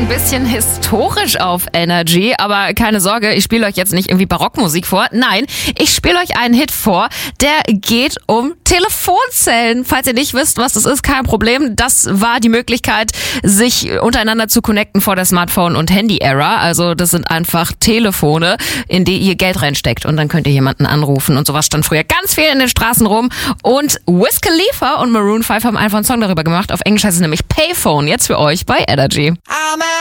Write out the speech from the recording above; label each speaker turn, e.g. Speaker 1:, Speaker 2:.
Speaker 1: ein bisschen historisch auf Energy, aber keine Sorge, ich spiele euch jetzt nicht irgendwie Barockmusik vor. Nein, ich spiele euch einen Hit vor, der geht um Telefonzellen. Falls ihr nicht wisst, was das ist, kein Problem. Das war die Möglichkeit, sich untereinander zu connecten vor der Smartphone- und Handy-Ära. Also das sind einfach Telefone, in die ihr Geld reinsteckt und dann könnt ihr jemanden anrufen. Und sowas stand früher ganz viel in den Straßen rum. Und Wiz Khalifa und Maroon 5 haben einfach einen Song darüber gemacht. Auf Englisch heißt es nämlich Payphone. Jetzt für euch bei Energy.
Speaker 2: I'm